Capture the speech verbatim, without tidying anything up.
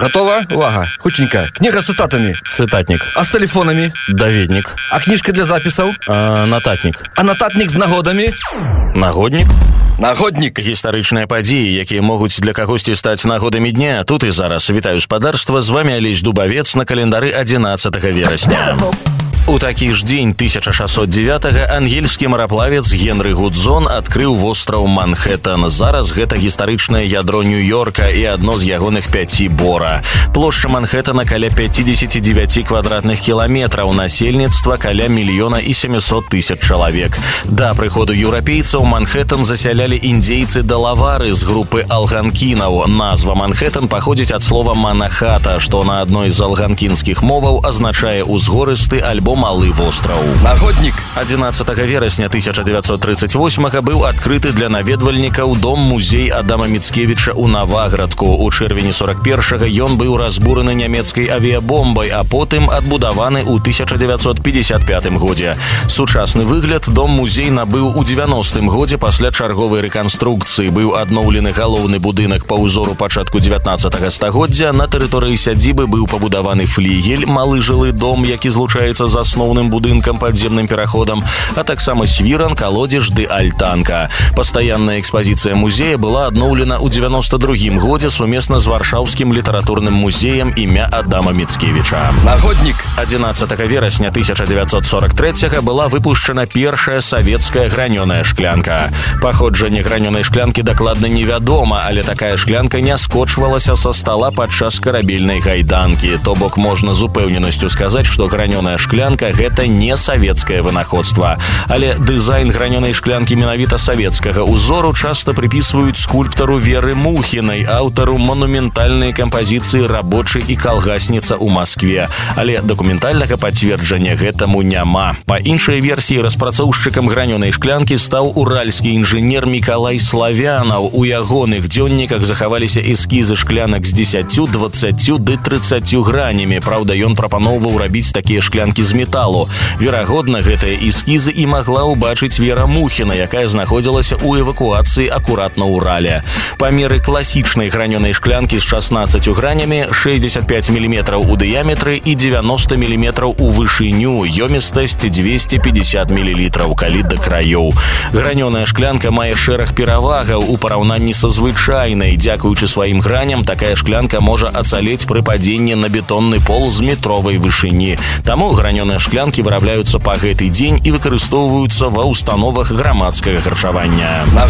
Готова? Увага. Хутенько. Книга с цитатами. Цитатник. А с телефонами? Даведник. А книжка для записаў? А, нататник. А нататник з нагодамі? Нагодник. Нагодник. Гістарычныя падзеі, якія могуць для кагосьці стаць нагодамі дня. Тут і зараз. Вітаю спадарства. З вами Алесь Дубавец на календары адзінаццатага верасня. У такі ж дзень тысяча шэсцьсот дзевятага ангельскі мараплавец Генры Гудзон адкрыў востраў Манхэттан. Зараз гэта гістарычнае ядро Нью-Йорка і адно з ягоных пяці бора. Плошча Манхэттана каля пятьдесят девять квадратных кіламетраў, насельніцтва каля мільёна і сямісот тысяч чалавек. Да прыходу еўрапейцаў Манхэттан засялялі індзейцы далавары з групы алганкінаў. Назва Манхэттан паходзіць ад слова манахата, што на адной з алганкінскіх моваў азначае узгорысты альбо малы востраў. Нагоднік. адзінаццатага верасня тысяча дзевяцьсот тридцать восьмага быў адкрыты для наведвальнікаў дом-музей Адама Міцкевіча ў Наваградку. У чэрвені сорок першага ён быў разбураны нямецкай авіябомбай, а потым адбудаваны ў тысяча дзевяцьсот пятьдесят пятым годзе. Сучасны выгляд дом-музей набыў у дзевяностым годзе пасля чарговай рэканструкцыі. Быў адноўлены галоўны будынак па ўзору пачатку дзевятнаццатага стагоддзя. На тэрыторыі сядзібы быў пабудаваны флігель, малы жылы дом, які злучаецца з асноўным будынкам падземным пераходам, а таксама свіран, калодзеж ды альтанка. Пастаянная экспазіцыя музея была адноўлена ў дзевяноста другім годзе сумесна з варшаўскім літаратурным музеем імя Адама Міцкевіча. Нагоднік. адзінаццатага верасня тысяча дзевяцьсот сорок трэцяга была выпушчана першая савецкая гранёная шклянка. Паходжанне гранёнай шклянкі дакладна невядома, але такая шклянка не скочвалася са стала падчас карабельнай гайданкі. То бок можна з упэўненасцю сказаць, што гранёная шклянка гэта не савецкае вынаходства. Але дызайн гранёнай шклянкі менавіта савецкага ўзору часта прыпісваюць скульптару Веры Мухінай, аўтару манументальнай кампазіцыі «Рабочы і калгасніца» ў Маскве. Але дакументальнага пацверджання гэтаму няма. Па іншай версіі, распрацоўшчыкам гранёнай шклянкі стаў уральскі інжынер Мікалай Славянаў. У ягоных дзённіках захаваліся эскізы шклянак з дзесяццю, дваццаццю ды трыццаццю гранямі. Праўда, ён прапаноўваў рабіць такія шклянкі з металу. Верагодна, гэтыя эскізы і магла ўбачыць Вера Мухіна, якая знаходзілася ў эвакуацыі акурат на Урале. Памеры класічнай гранёнай шклянкі з шаснаццаццю гранямі, шэсцьдзесят пять міліметраў у дыяметры і дзевяноста міліметраў у вышыню, ёмістасць дзвесце пятьдесят мілілітраў, калі да краёў. Гранёная шклянка мае шэраг перавагаў у параўнанні са звычайнай. Дзякуючы сваім граням, такая шклянка можа ацалець пры падзенні на бетонны пол з метровай вышыні. Таму гранёныя шклянкі вырабляюцца па гэты дзень і выкарыстоўваюцца ва ўстановах грамадскага харчавання.